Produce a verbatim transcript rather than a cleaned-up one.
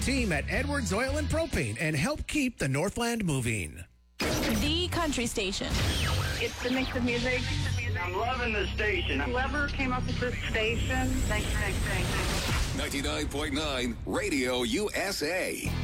team at Edwards Oil and Propane and help keep the Northland moving. The country station. It's the mix of music. I'm loving the station. Whoever came up with this station, thanks, thanks, thanks. ninety-nine point nine Radio U S A.